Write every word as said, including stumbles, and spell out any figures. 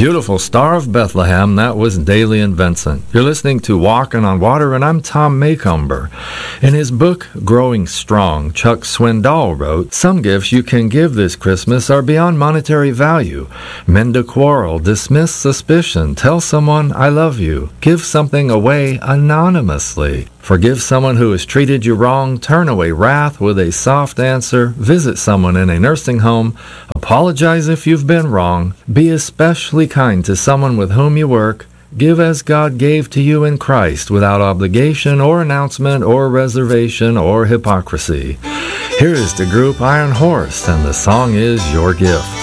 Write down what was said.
Beautiful Star of Bethlehem, that was Daly and Vincent. You're listening to Walking on Water, and I'm Tom Macomber. In his book, Growing Strong, Chuck Swindoll wrote, "Some gifts you can give this Christmas are beyond monetary value. Mend a quarrel, dismiss suspicion, tell someone I love you, give something away anonymously. Forgive someone who has treated you wrong, turn away wrath with a soft answer, visit someone in a nursing home, apologize if you've been wrong, be especially kind to someone with whom you work, give as God gave to you in Christ without obligation or announcement or reservation or hypocrisy." Here is the group Iron Horse, and the song is Your Gift.